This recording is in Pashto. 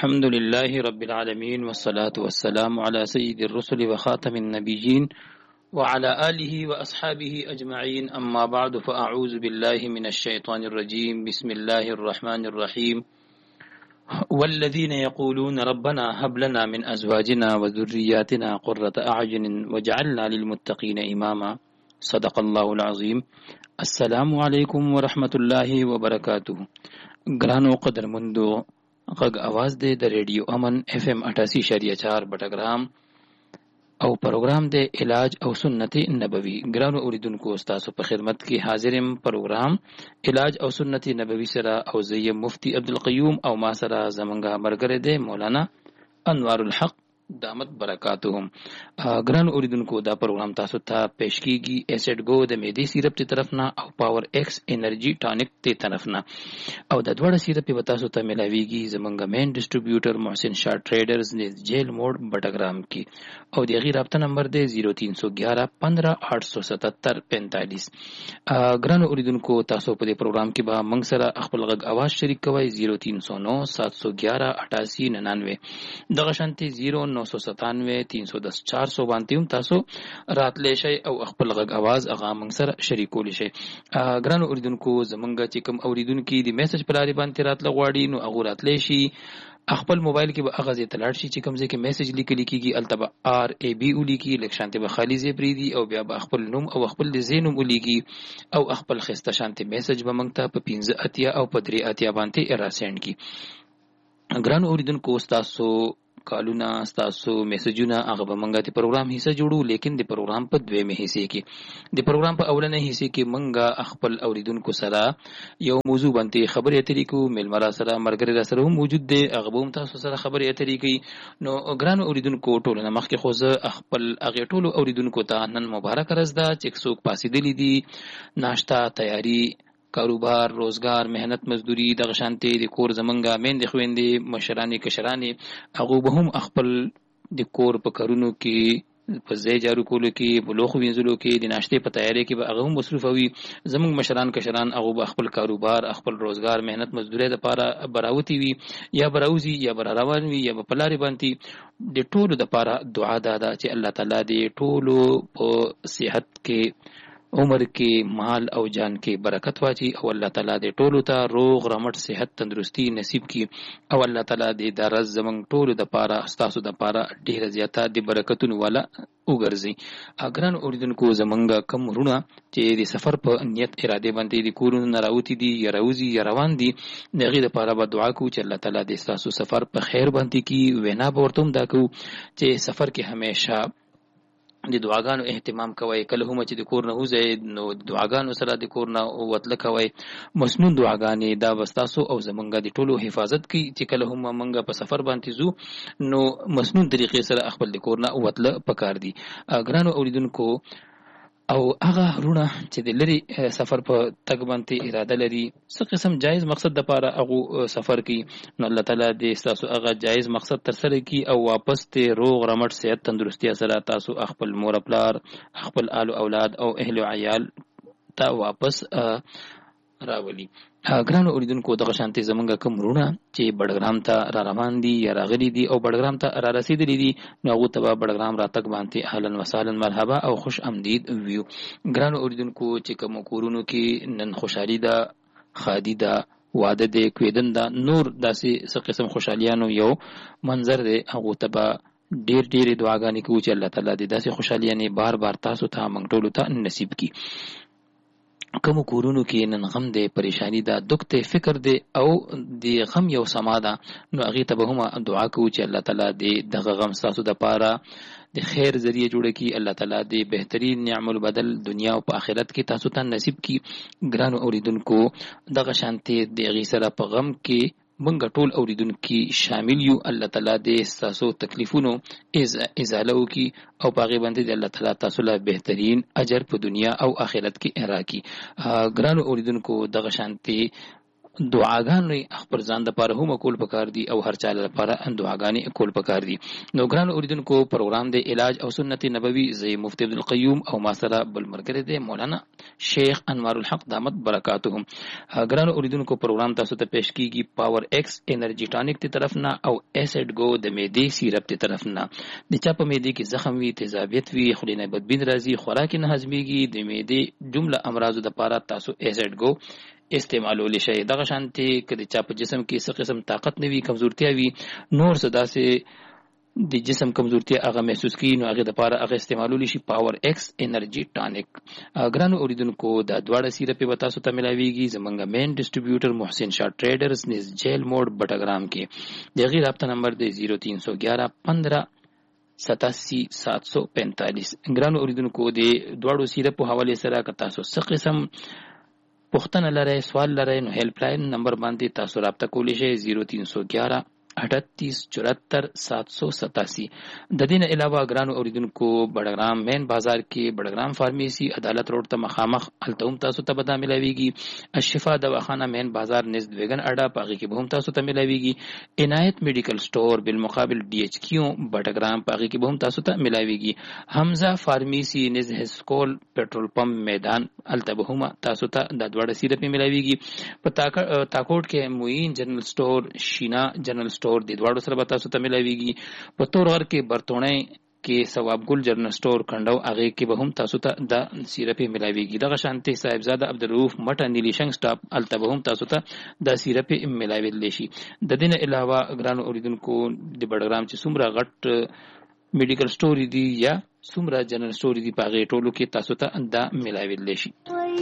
الحمد لله رب العالمين والصلاة والسلام على سيد الرسل وخاتم النبيين وعلى آله وأصحابه أجمعين أما بعد فأعوذ بالله من الشيطان الرجيم بسم الله الرحمن الرحيم والذين يقولون ربنا هب لنا من أزواجنا وذرياتنا قرة أعين وجعلنا للمتقين إماما صدق الله العظيم. السلام عليكم ورحمة الله وبركاته. گرانو قدر مندو غږ आवाज دے د ریډیو امن اف ام 88.4 بټګرام او پروګرام دے علاج او سنت نبوي. ګرانو اوریدونکو تاسو په خدمت کې حاضرم. پروګرام علاج او سنت نبوي سره او زیم مفتی عبدالقیوم او ما سره زمونږه مرګره دے مولانا انوار الحق دامت برکاتهم. ګرانو اوریدونکو دا پروګرام تاسو ته پیش کیږي ایسډ گو د میدی سیرپ ته طرف نه او پاور ایکس انرژي ټانیک ته طرف نه او د دوړه سیرپ په تاسو ته ملاويږي زمونږ مین ډسټریبیوټر محسن شاه ټریډرز نه جیل موډ بټګرام کې او د غیر رابطه نمبر دی 0311 1587745. ګرانو اوریدونکو تاسو په دې پروګرام کې به موږ سره خپل غږ आवाज شریک کوئ 0309 711 8899 دغه شانتي 0997 310 492 تاسو راتلی شئ او خپل غږ आवाज هغه موږ سره شریکولی شئ. ګرانو اوریدونکو زمونږ چې کوم اوریدونکو د میسج پر لارې باندې راتله غواړي نو هغه راتلی شي خپل موبایل کې به هغه ځای ته لاړ شي چې کوم ځای کې میسج لیکل کیږي التبه RAB ولیکي لکه شانته به خالی ځای پریدي او بیا به خپل نوم او خپل د زینوم ولیکي او خپل خسته شانته میسج به موږ ته په 15 اتیا او په 3 اتیا باندې راسند کی. ګرانو اوریدونکو تاسو کالونه تاسو میسجونه هغه به مونږه د پروګرام حصہ جوړو لیکن د پروګرام په دویمه حصے کې د پروګرام په اولنې حصے کې مونږه خپل اوریدونکو سره یو موضوع باندې خبرې اترې کوو. ملمرا سره مرګري سره هم موجود دی هغه به تاسو سره خبرې اترې کوي. نو ګرانو اوریدونکو ټولنه مخکې خو زه خپل هغه ټولو اوریدونکو ته نن مبارک ورځ ده چې څوک پاسېدلې دي ناشته تیاری کاروبار روزگار مهنت مزدوری دغه شانتي د کور زمنګا میندې خويندې مشرانې کشرانې هغه به هم خپل د کور په کارونو کې په ځای جارو کولو کې بلوخ وینځلو کې د ناشته په تیاری کې به هغه هم مصروف وي. زمنګ مشران کشران هغه به خپل کاروبار خپل روزگار مهنت مزدوري د لپاره براوتی وي یا براوزي یا بر روان وي یا په لاري باندې د ټولو د لپاره دعا ده چې الله تعالی دې ټولو په صحت کې عمر کې مال او جان کې برکت واچي او الله تعالی دې ټولو ته روغ رمټ صحت تندرستی نصیب کړي او الله تعالی دې د رز زمنګ ټولو د پاره استاسو د پاره ډیر زیاته د برکتونو والا وګرځي. اګران اوریدونکو زمنګ کم رونه چې د سفر په نیت اراده باندې د کورونو نراوتی دي یا روزي یا روان دي دغه د پاره به دعا کوو چې الله تعالی دې استاسو سفر په خیر باندې کی وینا ورتم دا کوو چې سفر کې همیشه د دعاګانو اهتمام کوي. کله هم چې د کور نه وځي نو د دعاګانو سره د کور نه وتل کوي. مسنون دعاګانې دا وستاسو او زمونږ د ټولو حفاظت کوي چې کله هم مونږ په سفر باندې زو نو مسنون طریقې سره خپل د کور نه وتل پکار دي. ګرانو اوریدونکو او هغه رونه چې د لري سفر په تګ باندې اراده لري څه قسم جایز مقصد د پاره هغه سفر کوي نو الله تعالی دې تاسو هغه جایز مقصد تر سره کی او واپس ته روغ رمټ صحت تندرستی سره تاسو خپل مور پلار خپل آل او اولاد او اهل او عیال ته واپس راولي. ګرانو اوریدونکو دغه شانتي زمونږ کوم رونه چې بډګرام ته را روان دي یا راغلي دي او بډګرام ته را رسیدلي دي نو هغه ته بډګرام راتګ باندې اهلا وسهلا مرحبا او خوش آمدید ویو. ګرانو اوریدونکو چې کوم کورونو کې نن خوشحالي ده خادي ده واده ده کویدن ده نور داسې څه قسم خوشحالیانو یو منظر ده هغه ته ډیر دعاګانې کوو چې الله تعالی دې داسې خوشحالیانې بار بار تاسو ته موږ ټول ته نصیب کړي. کوم کورونو کې نن غم دې پریشانی ده دک ته فکر دې او دې غم یو سما ده نو هغه ته به هم دعا کوو چې الله تعالی دې دغه غم تاسو د پاره د خیر ذریعہ جوړ کړي. الله تعالی دې بهترین نعم البدل دنیا او په آخرت کې تاسو ته نصیب کړي. ګرانو اوریدونکو دغه شانتي دغه سره په غم کې مونږ ټول اوریدونکو شامل یو. الله تعالی دې تاسو تکلیفونو ازاله وکي او پاغي باندې الله تعالی تاسو له بهترین اجر په دنیا او آخرت کې راکړي. ګرانو اوریدونکو دغه شانتي دعاګانې خپل ځان لپاره هم کول پکار دي او هر چا لپاره دعاګانې کول پکار دي. نو ګران اوریدونکو پروګرام د علاج او سنت نبوي زي مفتی عبد القیوم او ما سره بل مرګره دی مولانا شیخ انوار الحق دامت برکاتهم. ګران اوریدونکو پروګرام تاسو ته پېښ کیږي پاور ایکس انرژي ټانیک ته طرف نه او ایسډ گو د معدې سیرپ ته طرف نه. د چا په معدې کې زخم وي تیزابیت وي خلینه بدبین راځي خوراک نه هضميږي د معدې جمله امراض د لپاره تاسو ایسډ گو استعمالول شي. دغه شانتي کله چا په جسم کې څه قسم طاقت نه وي کمزورتیا وي نور صدا سه د جسم کمزورتیا هغه محسوس کی نو هغه د لپاره هغه استعمالول شي پاور ایکس انرژي ټانیک. ګرانو اوریدونکو دا دواړه سیرپ به تاسو ته ملاويږي زمونږ مین ډسټریبیوټر محسن شاه ټریډرز نس جیل موډ بټګرام کې. دغه رابطه نمبر دی 0311 15 87 745. ګرانو اوریدونکو د دواړو سیرپ په حواله سره که تاسو څه قسم پوښتنه لرئ سوال لرئ نو هیلپ لاین نمبر باندې تاسو رابطه کولی شئ 0311 38 74 787. د دین علاوه ګرانو اوریدونکو بډګرام مین بازار کې بډګرام فارمیسی عدالت روډ ته مخامخ التهم تاسو ته به ملاويږي. الشفا دواخانه مین بازار نزد ویګن اډا پاغي کې به هم تاسو ته ملاويږي. عنایت میډیکل سٹور بالمقابل ډي ایچ کیو بډګرام پاغي کې به هم تاسو ته ملاويږي. حمزه فارمیسی نزد هسکول پټرول پمپ میدان الته به هم تاسو ته د دوړ سیرپ ملاويږي. په تاکوټ کې موین جنرال سٹور شینا جنرال سٹور د دواړو سره به تاسو ته ملاويږي. په تورغر کې برتونه کې ثواب ګل جنرال سٹور کندو هغه کې به هم تاسو ته د سیرپ ملاويږي. دغه شانتي صاحبزاده عبدالرؤف مټ نیلیشنګ سټاپ الته به هم تاسو ته د سیرپ ملاوي شي. د دین علاوه ګرانو اوریدونکو د بډګرام چې څومره غټ میډیکل سٹور دي یا څومره جنرال سٹور دي په هغه ټولو کې تاسو ته د ملاوي شي.